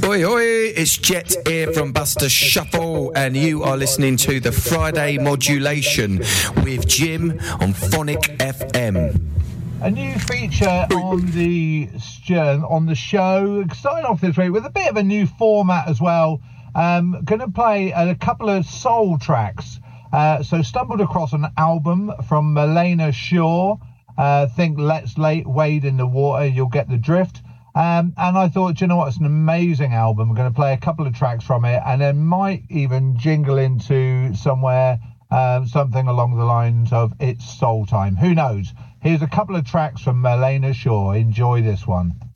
Oi, oi, it's Jet here from Buster Shuffle, and you are listening to the Friday Modulation with Jim on Phonic FM. A new feature on the show, starting off this week with a bit of a new format as well. Going to play a couple of soul tracks. So stumbled across an album from Milena Shaw. Think Let's Wade in the Water, You'll Get the Drift. And I thought, do you know what, it's an amazing album. I'm going to play a couple of tracks from it, and then might even jingle into somewhere something along the lines of It's Soul Time. Who knows? Here's a couple of tracks from Milena Shaw. Enjoy this one.